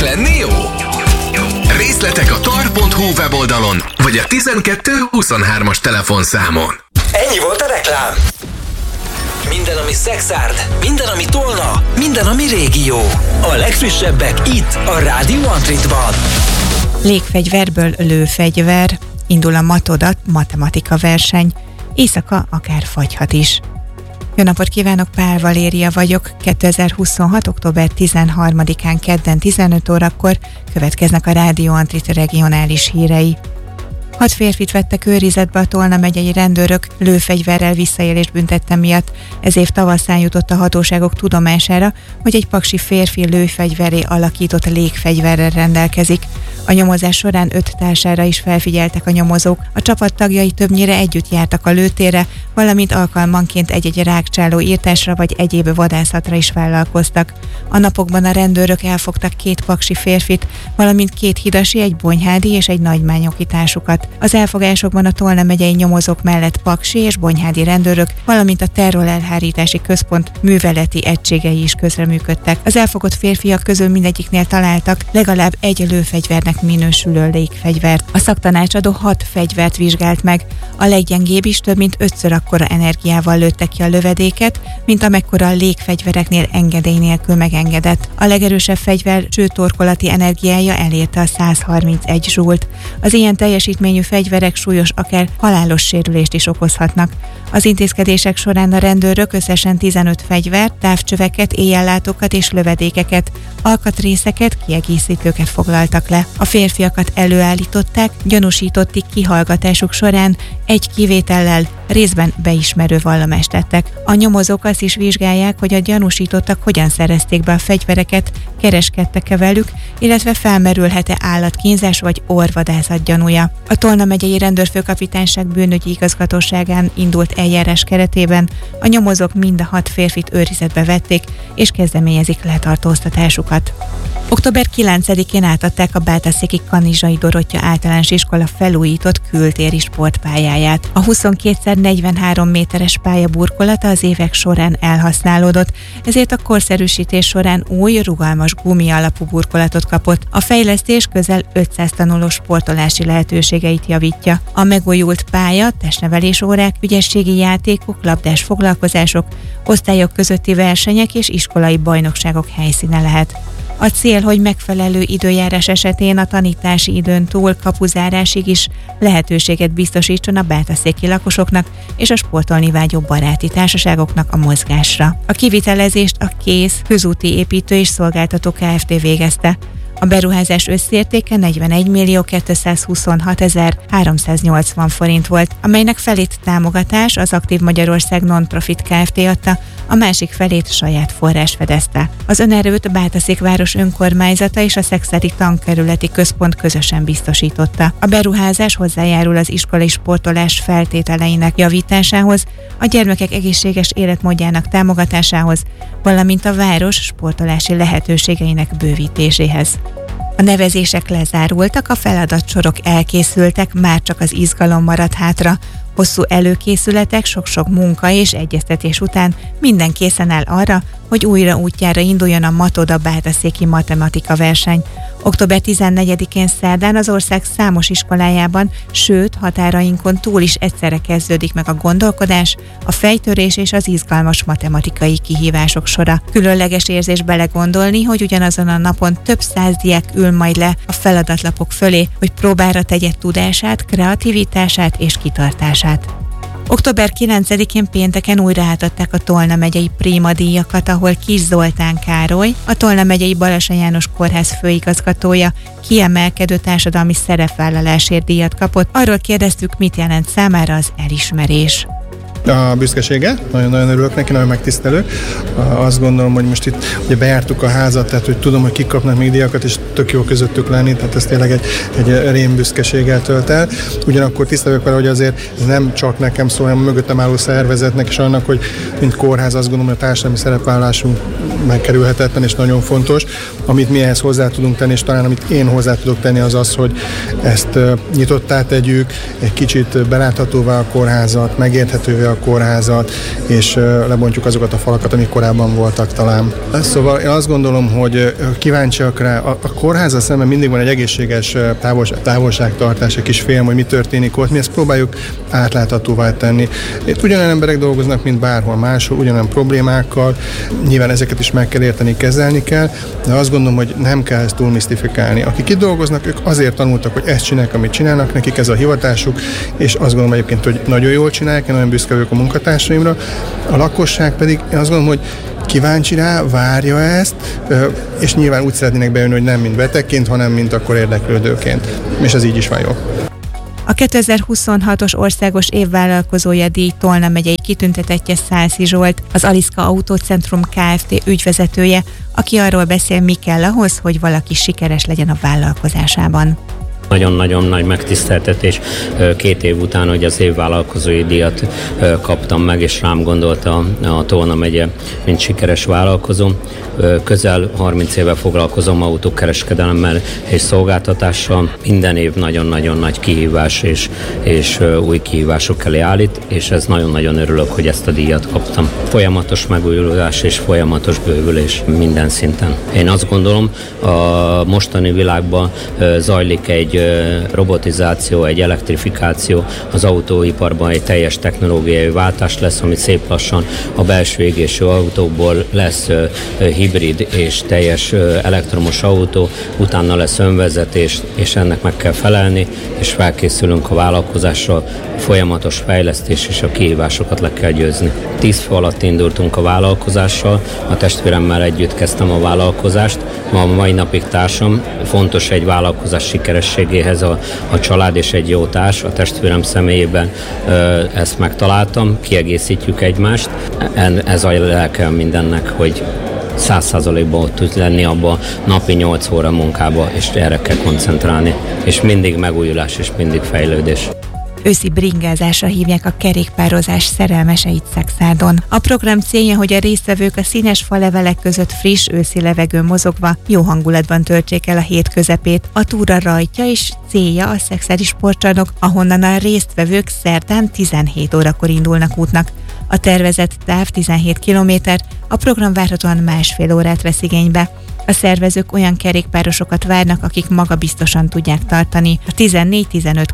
lenni jó? Részletek a tar.hu weboldalon, vagy a 12 23-as telefonszámon. Ennyi volt a reklám. Minden, ami szexárd, minden, ami tolna, minden, ami régió. A legfrissebbek itt, a Rádió Antritban. Légfegyverből lőfegyver, indul a Matodat matematika verseny, éjszaka akár fagyhat is. Jó napot kívánok, Pál Valéria vagyok. 2026. október 13-án kedden 15 órakor következnek a Rádió Antrit regionális hírei. 6 férfit vettek őrizetbe a Tolna megyei rendőrök lőfegyverrel visszaélés büntettem miatt. Ez év tavaszán jutott a hatóságok tudomására, hogy egy paksi férfi lőfegyverré alakított légfegyverrel rendelkezik. A nyomozás során 5 társára is felfigyeltek a nyomozók. A csapat tagjai többnyire együtt jártak a lőtérre, valamint alkalmanként egy-egy rágcsáló írtásra vagy egyéb vadászatra is vállalkoztak. A napokban a rendőrök elfogtak 2 paksi férfit, valamint 2 hidasi, egy bonyhádi és egy nagymányoki társukat. Az elfogásokban a Tolna megyei nyomozók mellett paksi és bonyhádi rendőrök, valamint a terrorelhárítási központ műveleti egységei is közreműködtek. Az elfogott férfiak közül mindegyiknél találtak legalább egy lőfegyvernek minősülő légfegyvert. A szaktanácsadó 6 fegyvert vizsgált meg. A leggyengébb is több mint 5-ször akkora energiával lőtte ki a lövedéket, mint amekkora a légfegyvereknél engedély nélkül megengedett. A legerősebb fegyver csőtorkolati energiája elérte a 131 zsult. Az ilyen teljesítményű fegyverek súlyos, akár halálos sérülést is okozhatnak. Az intézkedések során a rendőrök összesen 15 fegyvert, távcsöveket, éjjellátókat és lövedékeket, alkatrészeket, kiegészítőket foglaltak le. A férfiakat előállították, gyanúsítottik kihallgatásuk során egy kivétellel részben beismerő vallomást tettek. A nyomozók azt is vizsgálják, hogy a gyanúsítottak hogyan szerezték be a fegyvereket, kereskedtek-e velük, illetve felmerülhet-e állatkínzás vagy orrvadászat gyanúja. A Tolna megyei rendőrfőkapitányság bűnügyi igazgatóságán indult eljárás keretében a nyomozók mind a 6 férfit őrizetbe vették, és kezdeményezik letartóztatásukat. Október 9-én átadták a bátaszéki Kanizsai Dorottya általános iskola felújított kültéri sportpályáját. A 22x43 méteres pálya burkolata az évek során elhasználódott, ezért a korszerűsítés során új, rugalmas gumi alapú burkolatot kapott. A fejlesztés közel 500 tanuló sportolási lehetőségeit javítja. A megújult pálya testnevelés órák, ügyességi játékok, labdás foglalkozások, osztályok közötti versenyek és iskolai bajnokságok helyszíne lehet. A cél, hogy megfelelő időjárás esetén a tanítási időn túl kapuzárásig is lehetőséget biztosítson a bátaszéki lakosoknak és a sportolni vágyó baráti társaságoknak a mozgásra. A kivitelezést a Kész Közúti Építő és Szolgáltató Kft. Végezte. A beruházás összértéke 41.226.380 forint volt, amelynek felét támogatás az Aktív Magyarország Non-Profit Kft. Adta, a másik felét saját forrás fedezte. Az önerőt Bátaszék város önkormányzata és a Szexádi Tankerületi Központ közösen biztosította. A beruházás hozzájárul az iskolai sportolás feltételeinek javításához, a gyermekek egészséges életmódjának támogatásához, valamint a város sportolási lehetőségeinek bővítéséhez. A nevezések lezárultak, a feladatsorok elkészültek, már csak az izgalom maradt hátra. Hosszú előkészületek, sok-sok munka és egyeztetés után minden készen áll arra, hogy újra útjára induljon a Matoda bátaszéki matematika verseny. Október 14-én szerdán az ország számos iskolájában, sőt határainkon túl is egyszerre kezdődik meg a gondolkodás, a fejtörés és az izgalmas matematikai kihívások sora. Különleges érzés belegondolni, hogy ugyanazon a napon több 100 diák ül majd le a feladatlapok fölé, hogy próbára tegye tudását, kreativitását és kitartását. Október 9-én pénteken újra átadták a Tolna megyei Prima díjakat, ahol Kis Zoltán Károly, a Tolna megyei Balassa János Kórház főigazgatója kiemelkedő társadalmi szerepvállalásért díjat kapott. Arról kérdeztük, mit jelent számára az elismerés. A büszkesége, nagyon-nagyon örülök neki, nagyon megtisztelő. Azt gondolom, hogy most itt ugye bejártuk a házat, tehát hogy tudom, hogy kik kapnak még díjakat, és tök jó közöttük lenni, tehát ez tényleg egy rém büszkeséggel tölt el. Ugyanakkor tisztelök vele, hogy azért ez nem csak nekem szól, hanem a mögöttem álló szervezetnek, és annak, hogy mint kórház azt gondolom, hogy a társadalmi szerepvállalásunk megkerülhetetlen és nagyon fontos. Amit mi ehhez hozzá tudunk tenni, és talán amit én hozzá tudok tenni, az az, hogy ezt nyitottá tegyük, egy kicsit beláthatóvá a kórházat, megérthetővé a a kórházat, és lebontjuk azokat a falakat, amik korábban voltak talán. Szóval én azt gondolom, hogy kíváncsiak rá, a kórházzal szemben mindig van egy egészséges távolságtartás, egy kis félm, hogy mi történik ott, mi ezt próbáljuk átláthatóvá tenni. Itt ugyanolyan emberek dolgoznak, mint bárhol máshol, ugyanolyan problémákkal, nyilván ezeket is meg kell érteni, kezelni kell, de azt gondolom, hogy nem kell ezt túl misztifikálni. Akik itt dolgoznak, ők azért tanultak, hogy ezt csinálják, amit csinálnak, nekik ez a hivatásuk, és azt gondolom egyébként, hogy nagyon jól csinálják, én nagyon büszke vagyok a munkatársaimra. A lakosság pedig, én azt gondolom, hogy kíváncsi rá, várja ezt, és nyilván úgy szeretnének bejönni, hogy nem mint betegként, hanem mint akkor érdeklődőként. És ez így is van jó. A 2026-os országos évvállalkozója díj Tolna megyei kitüntetettje Szálszi Zsolt, az Aliszka Autócentrum Kft. Ügyvezetője, aki arról beszél, mi kell ahhoz, hogy valaki sikeres legyen a vállalkozásában. Nagyon-nagyon nagy megtiszteltetés 2 év után, hogy az évvállalkozói díjat kaptam meg, és rám gondolta a Tolna megye, mint sikeres vállalkozó. Közel 30 éve foglalkozom autókereskedelemmel és szolgáltatással. Minden év nagyon-nagyon nagy kihívás és új kihívások elé állít, és ez nagyon-nagyon örülök, hogy ezt a díjat kaptam. Folyamatos megújulás és folyamatos bővülés minden szinten. Én azt gondolom, a mostani világban zajlik egy robotizáció, egy elektrifikáció, az autóiparban egy teljes technológiai váltás lesz, ami szép lassan a belső égésű autókból lesz hibrid és teljes elektromos autó, utána lesz önvezetés, és ennek meg kell felelni, és felkészülünk a vállalkozásra, folyamatos fejlesztés és a kihívásokat le kell győzni. 10 fő alatt indultunk a vállalkozással, a testvéremmel együtt kezdtem a vállalkozást, ma mai napig társam, fontos egy vállalkozás sikerességéhez a család és egy jó társ, a testvérem személyében ezt megtaláltam, kiegészítjük egymást, ez a lelke mindennek, hogy 100%-ban ott tud lenni abban napi 8 óra munkába, és erre kell koncentrálni, és mindig megújulás, és mindig fejlődés. Őszi bringázásra hívják a kerékpározás szerelmeseit Szexádon. A program célja, hogy a résztvevők a színes falevelek között friss őszi levegőn mozogva jó hangulatban töltsék el a hét közepét. A túra rajtja és célja a szexádi sportcsarnok, ahonnan a résztvevők szerdán 17 órakor indulnak útnak. A tervezett táv 17 km, a program várhatóan 1,5 órát vesz igénybe. A szervezők olyan kerékpárosokat várnak, akik magabiztosan tudják tartani a 14-15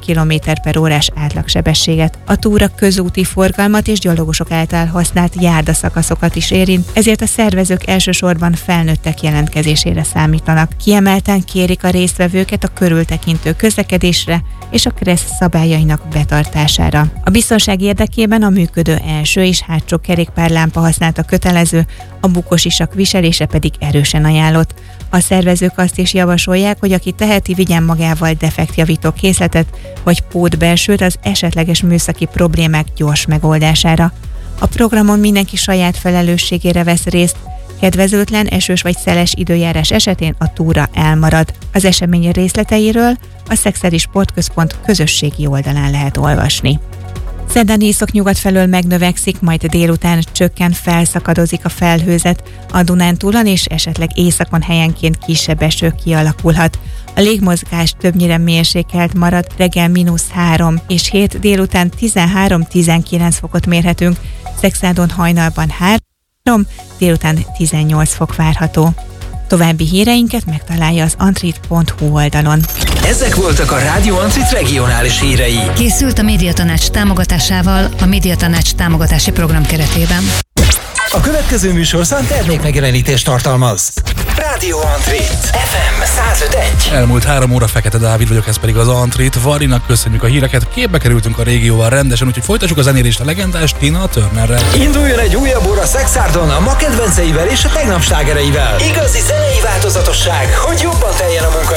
km/h átlagsebességet. A túra közúti forgalmat és gyalogosok által használt járdaszakaszokat is érint, ezért a szervezők elsősorban felnőttek jelentkezésére számítanak. Kiemelten kérik a résztvevőket a körültekintő közlekedésre és a KRESZ szabályainak betartására. A biztonság érdekében a működő első és hátsó kerékpárlámpa használata kötelező, a bukósisak viselése pedig erősen ajánlott. A szervezők azt is javasolják, hogy aki teheti, vigyen magával defektjavító készletet vagy pótbelsőt az esetleges műszaki problémák gyors megoldására. A programon mindenki saját felelősségére vesz részt, kedvezőtlen, esős vagy szeles időjárás esetén a túra elmarad. Az esemény részleteiről a Szexádi Sportközpont közösségi oldalán lehet olvasni. Szerdán északnyugat felől megnövekszik, majd délután csökken, felszakadozik a felhőzet. A Dunántúlon és esetleg északon helyenként kisebb eső kialakulhat. A légmozgás többnyire mérsékelt marad, reggel -3 és 7, délután 13-19 fokot mérhetünk. Szexádon hajnalban 3, délután 18 fok várható. További híreinket megtalálja az antrit.hu oldalon. Ezek voltak a Rádió Antrit regionális hírei. Készült a Médiatanács támogatásával a Médiatanács támogatási program keretében. A következő műsorszám termékmegjelenítést tartalmaz. Rádió Antrit, FM 105.1. Elmúlt 3 óra, Fekete Dávid vagyok, ez pedig az Antrit. Varinak köszönjük a híreket, képbe kerültünk a régióval rendesen, úgyhogy folytassuk a zenélést a legendás Tina Turnerrel. Induljon egy újabb óra Szexárdon a ma kedvenceivel és a tegnap slágereivel. Igazi zenei változatosság, hogy jobban teljen a munka